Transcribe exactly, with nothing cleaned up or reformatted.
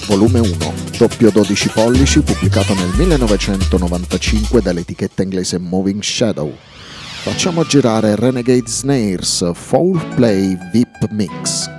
volume uno, doppio dodici pollici, pubblicato nel millenovecentonovantacinque dall'etichetta inglese Moving Shadow. Facciamo girare Renegade Snares Foul Play V I P Mix.